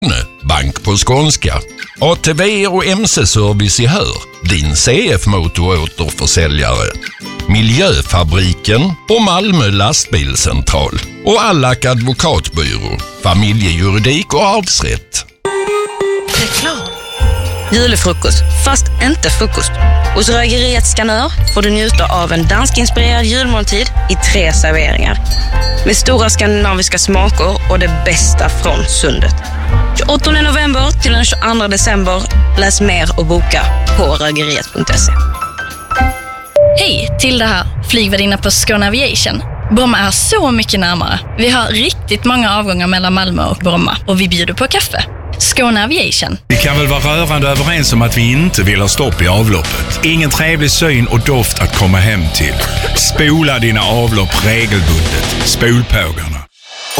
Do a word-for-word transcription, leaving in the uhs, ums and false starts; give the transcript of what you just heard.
bank på skånska. A T V och M C-service i Hör, din C F-motor-återförsäljare. Miljöfabriken och Malmö lastbilscentral. Och Allak advokatbyrå, familjejuridik och arvsrätt. Reklam. Julefrukost, fast inte frukost. Hos Rögeriet Skanör får du njuta av en danskinspirerad julmåltid i tre serveringar. Med stora skandinaviska smaker och det bästa från sundet. tjugoåttonde november till den tjugoandra december. Läs mer och boka på rögeriet punkt se. Hej, till det här flygvärdinna på Skåne Aviation. Bromma är så mycket närmare. Vi har riktigt många avgångar mellan Malmö och Bromma och vi bjuder på kaffe. Skåne Aviation. Vi kan väl vara rörande överens om att vi inte vill ha stopp i avloppet. Ingen trevlig syn och doft att komma hem till. Spola dina avlopp regelbundet. Spolpågarna.